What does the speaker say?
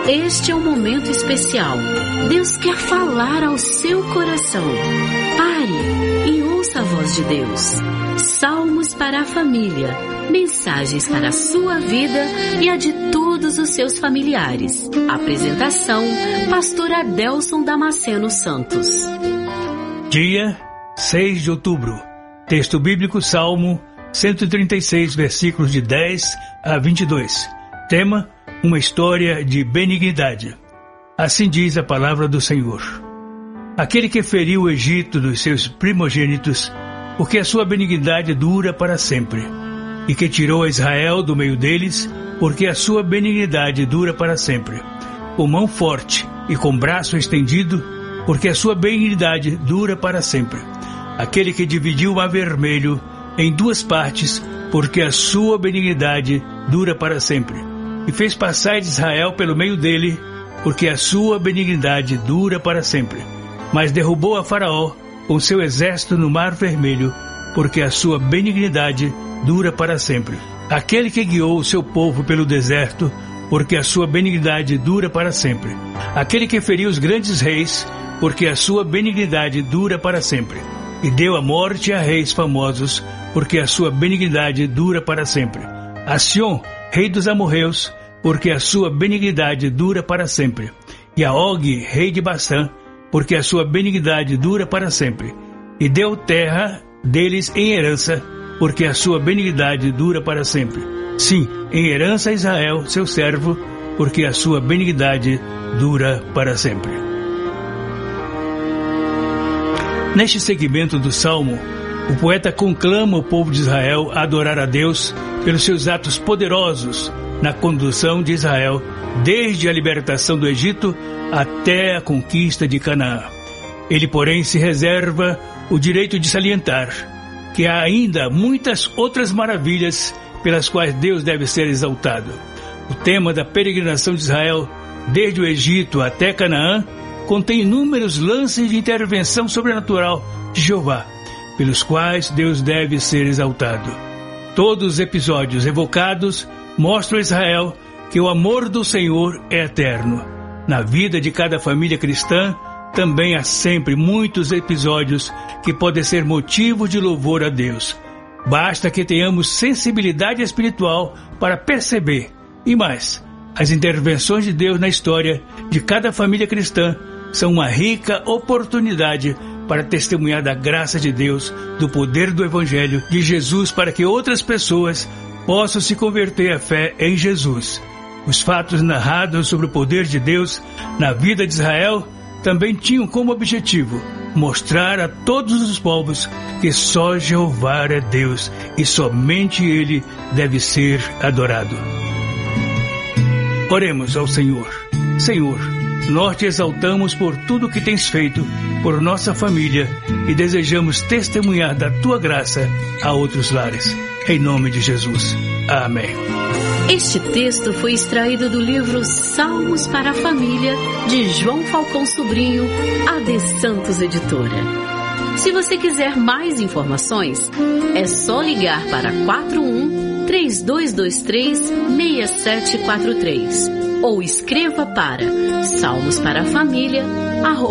Este é um momento especial. Deus quer falar ao seu coração. Pare e ouça a voz de Deus. Salmos para a família. Mensagens para a sua vida e a de todos os seus familiares. Apresentação, Pastor Adelson Damasceno Santos. Dia 6 de outubro. Texto bíblico, Salmo 136, versículos de 10 a 22. Tema: uma história de benignidade. Assim diz a palavra do Senhor. Aquele que feriu o Egito dos seus primogênitos, porque a sua benignidade dura para sempre. E que tirou a Israel do meio deles, porque a sua benignidade dura para sempre. Com mão forte e com braço estendido, porque a sua benignidade dura para sempre. Aquele que dividiu o mar vermelho em duas partes, porque a sua benignidade dura para sempre. E fez passar Israel pelo meio dele, porque a sua benignidade dura para sempre. Mas derrubou a Faraó com seu exército no mar vermelho, porque a sua benignidade dura para sempre. Aquele que guiou o seu povo pelo deserto, porque a sua benignidade dura para sempre. Aquele que feriu os grandes reis, porque a sua benignidade dura para sempre. E deu a morte a reis famosos, porque a sua benignidade dura para sempre. A Sion, rei dos amorreus, porque a sua benignidade dura para sempre. E a Og, rei de Bassã, porque a sua benignidade dura para sempre. E deu terra deles em herança, porque a sua benignidade dura para sempre. Sim, em herança a Israel, seu servo, porque a sua benignidade dura para sempre. Neste segmento do Salmo, o poeta conclama o povo de Israel a adorar a Deus pelos seus atos poderosos na condução de Israel, desde a libertação do Egito até a conquista de Canaã. Ele, porém, se reserva o direito de salientar que há ainda muitas outras maravilhas pelas quais Deus deve ser exaltado. O tema da peregrinação de Israel, desde o Egito até Canaã, contém inúmeros lances de intervenção sobrenatural de Jeová, pelos quais Deus deve ser exaltado. Todos os episódios evocados mostram a Israel que o amor do Senhor é eterno. Na vida de cada família cristã, também há sempre muitos episódios que podem ser motivo de louvor a Deus. Basta que tenhamos sensibilidade espiritual para perceber. E mais, as intervenções de Deus na história de cada família cristã são uma rica oportunidade para testemunhar da graça de Deus, do poder do Evangelho de Jesus, para que outras pessoas possam se converter à fé em Jesus. Os fatos narrados sobre o poder de Deus na vida de Israel também tinham como objetivo mostrar a todos os povos que só Jeová é Deus e somente Ele deve ser adorado. Oremos ao Senhor. Senhor, nós te exaltamos por tudo que tens feito por nossa família e desejamos testemunhar da tua graça a outros lares. Em nome de Jesus. Amém. Este texto foi extraído do livro Salmos para a Família, de João Falcão Sobrinho, AD Santos Editora. Se você quiser mais informações, é só ligar para 41-3223-6743 ou escreva para salmosparafamilia@